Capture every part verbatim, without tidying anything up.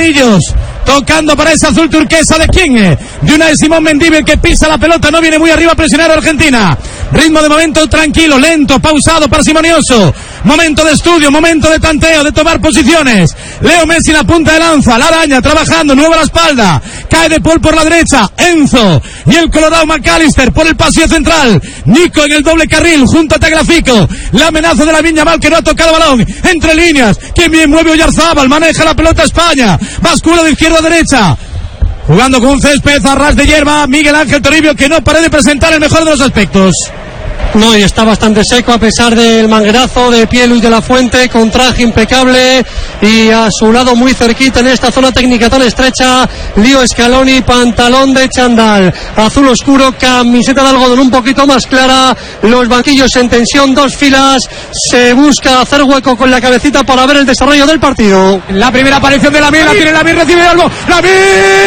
amarillos. Tocando para esa azul turquesa de quién, de una de Simón Mendívil que pisa la pelota, no viene muy arriba a presionar a Argentina. Ritmo de momento tranquilo, lento, pausado, parsimonioso. Momento de estudio, momento de tanteo, de tomar posiciones. Leo Messi en la punta de lanza, la araña trabajando, nuevo a la espalda. Cae De Paul por la derecha, Enzo y el colorado McAllister por el pasillo central. Nico en el doble carril junto a Tagliafico. La amenaza de Lamine Yamal que no ha tocado balón. Entre líneas, quien bien mueve Oyarzábal, maneja la pelota España. Bascula de izquierda a derecha. Jugando con un césped a ras de hierba, Miguel Ángel Toribio, que no parece de presentar el mejor de los aspectos. No, y está bastante seco a pesar del manguerazo de pie Luis de la Fuente, con traje impecable y a su lado muy cerquita en esta zona técnica tan estrecha, Leo Scaloni, pantalón de chándal azul oscuro, camiseta de algodón un poquito más clara, los banquillos en tensión, dos filas, se busca hacer hueco con la cabecita para ver el desarrollo del partido. La primera aparición de Lamine, la tiene Lamine, recibe algo, Lamine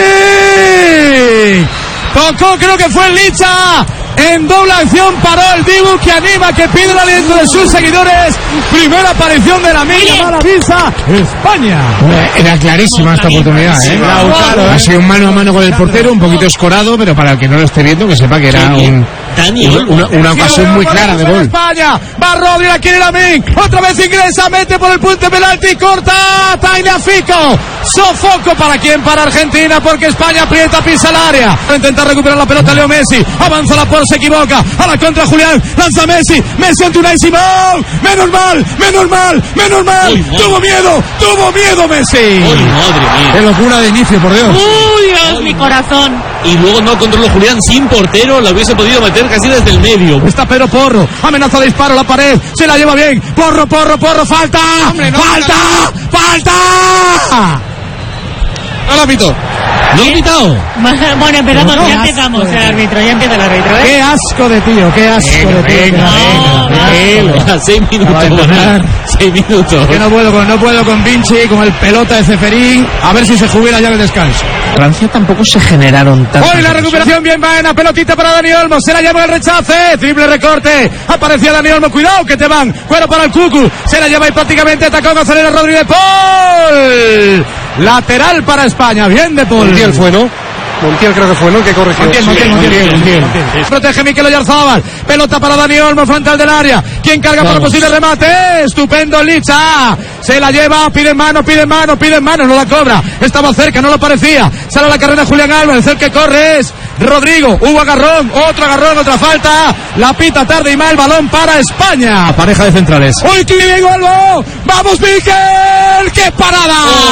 tocó, creo que fue el Licha. En doble acción paró el Dibu, que anima, que pide el aliento de sus seguidores. Primera aparición de Lamine Yamal, avisa España. Era clarísima esta oportunidad, ¿eh? Ha sido un mano a mano con el portero, un poquito escorado, pero para el que no lo esté viendo, que sepa que era un, un, una, una ocasión muy clara de gol. España, va Rodri, la quiere Lamine, otra vez ingresa, mete por el punto penalti, corta, Tagliafico. Sofoco para quién, para Argentina, porque España aprieta, pisa el área. Intenta recuperar la pelota Leo Messi, avanza la por, se equivoca, a la contra Julián, lanza Messi, Messi ante Unai Simón, menos mal, menos mal, menos mal, uy, tuvo miedo, tuvo miedo Messi. Uy, madre mía. Qué locura de inicio, por Dios. Uy, Dios, mi corazón. Y luego no controló Julián sin portero, la hubiese podido meter casi desde el medio. Está Pedro Porro, amenaza de disparo, la pared, se la lleva bien, Porro, Porro, Porro, falta, hombre, no, falta, no, falta. No lo ha pitado. ¿No lo ha pitado? Bueno, empezamos, no, ya empezamos el árbitro, ya empieza el árbitro, ¿eh? Qué asco de tío, qué asco venga, de tío. Venga, no, venga, no. venga. Seis minutos. Seis minutos. Que no puedo con, no puedo con Vinci, con el pelota de Ceferín, a ver si se jubila ya de descanso. Francia tampoco se generaron tanto. Hoy la recuperación bien Baena, pelotita para Dani Olmo, se la lleva el rechace, triple recorte, aparecía Dani Olmo, cuidado que te van, cuero para el Cucu, se la lleva y prácticamente atacó González Rodríguez, Paul, lateral para España, bien de Paul. Montiel fue, ¿no? Montiel creo que fue, ¿no? Que corrigió. Montiel, Montiel, Montiel, Montiel, Montiel, Montiel. Montiel. Protege Mikel Oyarzábal, pelota para Dani Olmo, frontal del área, quien carga para el posible remate, estupendo Licha, se la lleva, pide mano, pide mano, pide mano, no la cobra, estaba cerca, no lo parecía, sale a la carrera Julián Álvarez, el que corre es Rodrigo, hubo agarrón, otro agarrón, otra falta, la pita tarde y mal, balón para España. Pareja de centrales. ¡Uy, qué bien, Olmo! ¡Vamos, Mikel! ¡Qué parada!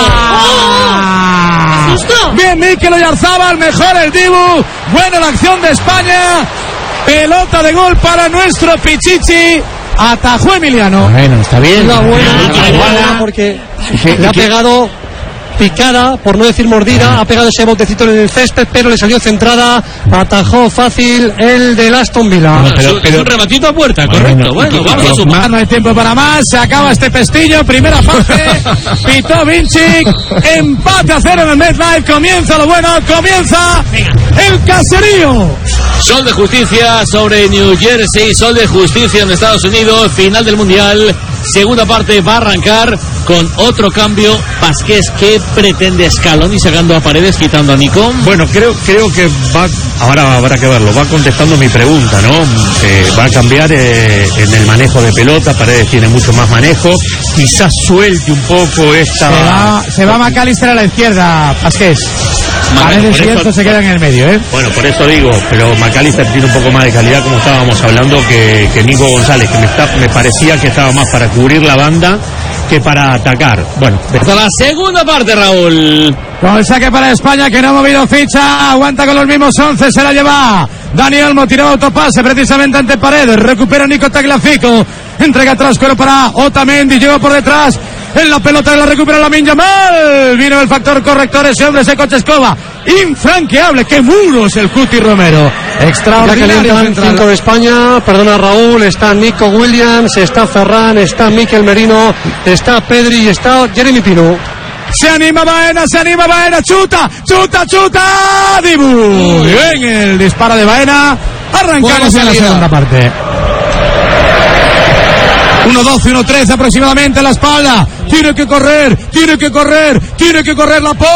¡Oh! ¡Susto! Bien, Mikel Oyarzábal, mejor el Dibu, buena la acción de España, pelota de gol para nuestro Pichichi, atajó Emiliano. Bueno, está bien. Una buena, Ah, una buena porque le ha pegado picada, por no decir mordida, ha pegado ese botecito en el césped, pero le salió centrada, atajó fácil el de Aston Villa. No, pero, pero, es un rematito a puerta, bueno, correcto. Bueno, bueno, vamos a sumar. No hay tiempo para más, se acaba este pestillo, primera fase, pitó Vinci, empate a cero en el MetLife, comienza lo bueno, comienza el caserío. Sol de justicia sobre New Jersey, sol de justicia en Estados Unidos, final del Mundial, segunda parte va a arrancar con otro cambio. Vázquez, ¿qué pretende Scaloni sacando a Paredes, quitando a Nico? Bueno, creo creo que va, ahora habrá que verlo, va contestando mi pregunta, ¿no? Eh, va a cambiar eh, en el manejo de pelota, Paredes tiene mucho más manejo, quizás suelte un poco esta... Se va, se va McAllister a la izquierda, Vázquez. Paredes y esto se queda en el medio, ¿eh? Bueno, por eso digo, pero McAllister tiene un poco más de calidad, como estábamos hablando, que, que Nico González, que me, está, me parecía que estaba más para cubrir la banda que para atacar. Bueno, hasta la segunda parte, Raúl. Con el saque para España, que no ha movido ficha, aguanta con los mismos once, se la lleva Dani Olmo, tiró autopase precisamente ante Paredes, recupera Nico Tagliafico, entrega atrás, cuero para Otamendi, lleva por detrás, en la pelota la recupera Lamine Yamal, vino el factor corrector, ese hombre, ese coche escoba, infranqueable, qué muro es el Cuti Romero, extraordinario. Cinco de España, perdona Raúl, está Nico Williams, está Ferran, está Mikel Merino, está Pedri y está Jeremy Pino. Se anima Baena, se anima Baena, chuta, chuta, chuta, Dibu. Bien el disparo de Baena, arrancamos en la segunda parte. uno doce, uno trece aproximadamente a la espalda, tiene que correr, tiene que correr, tiene que correr la